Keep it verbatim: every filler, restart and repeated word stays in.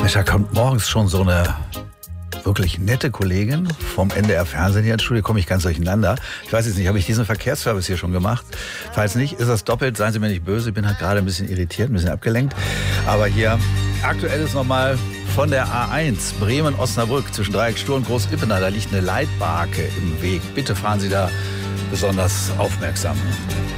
Mensch, da kommt morgens schon so eine wirklich nette Kollegin vom N D R Fernsehen hier ins Studio, komme ich ganz durcheinander. Ich weiß jetzt nicht, habe ich diesen Verkehrsservice hier schon gemacht? Falls nicht, ist das doppelt, seien Sie mir nicht böse, ich bin halt gerade ein bisschen irritiert, ein bisschen abgelenkt. Aber hier, aktuell ist nochmal von der A eins Bremen-Osnabrück zwischen Dreieckstuhl und Groß-Ippener, da liegt eine Leitbarke im Weg. Bitte fahren Sie da besonders aufmerksam.